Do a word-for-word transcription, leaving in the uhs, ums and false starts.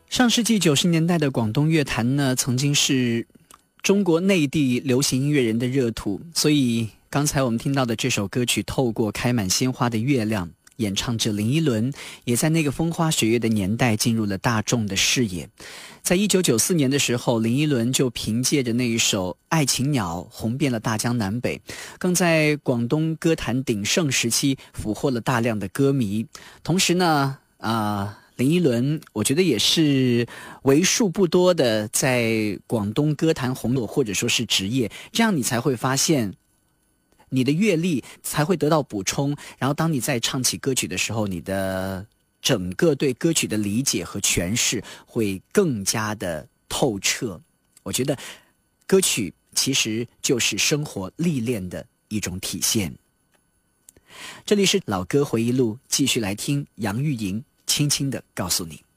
上世纪九十年代的广东乐坛呢，曾经是中国内地流行音乐人的热土，所以刚才我们听到的这首歌曲《透过开满鲜花的月亮》，演唱者林依轮也在那个风花雪月的年代进入了大众的视野。在一九九四年的时候，林依轮就凭借着那一首《爱情鸟》红遍了大江南北，更在广东歌坛鼎盛时期俘获了大量的歌迷。同时呢，啊、呃。林依轮我觉得也是为数不多的在广东歌坛红火或者说是职业，这样你才会发现你的阅历才会得到补充，然后当你在唱起歌曲的时候，你的整个对歌曲的理解和诠释会更加的透彻。我觉得歌曲其实就是生活历练的一种体现。这里是老歌回忆录，继续来听杨钰莹轻轻地告诉你。